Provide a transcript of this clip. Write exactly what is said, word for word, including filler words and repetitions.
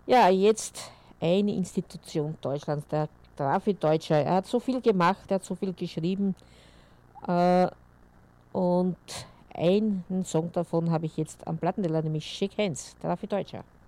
Ja, jetzt eine Institution Deutschlands, der Drafi Deutscher. Er hat so viel gemacht, er hat so viel geschrieben äh, und einen Song davon habe ich jetzt am Plattenteller, nämlich Shake Hands, Drafi Deutscher.